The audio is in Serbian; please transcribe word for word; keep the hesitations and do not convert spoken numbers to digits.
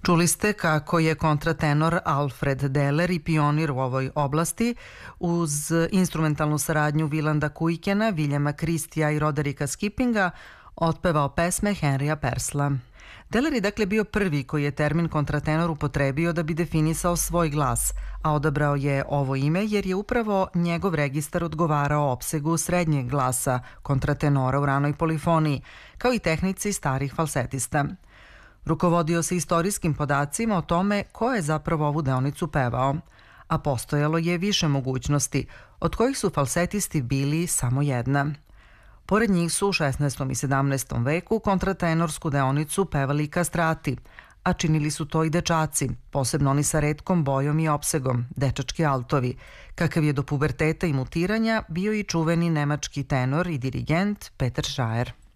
Čuli ste kako je kontratenor Alfred Deller i pionir u ovoj oblasti uz instrumentalnu saradnju Vilanda Kujkena, Viljama Kristija i Roderika Skippinga otpevao pesme Henrya Persla. Deller je dakle bio prvi koji je termin kontratenor upotrebio da bi definisao svoj glas, a odabrao je ovo ime jer je upravo njegov registar odgovarao opsegu srednjeg glasa kontratenora u ranoj polifoniji, kao i tehnici starih falsetista. Rukovodio se istorijskim podacima o tome ko je zapravo ovu deonicu pevao, a postojalo je više mogućnosti, od kojih su falsetisti bili samo jedna. Pored njih su u šesnaestom i sedamnaestom veku kontratenorsku deonicu pevali kastrati, a činili su to i dečaci, posebno oni sa retkom bojom i opsegom, dečački altovi, kakav je do puberteta i mutiranja bio i čuveni nemački tenor i dirigent Peter Schreier.